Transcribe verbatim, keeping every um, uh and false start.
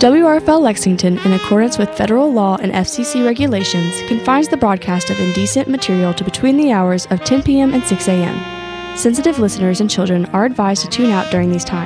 W R F L Lexington, in accordance with federal law and F C C regulations, confines the broadcast of indecent material to between the hours of ten p.m. and six a.m. Sensitive listeners and children are advised to tune out during these times.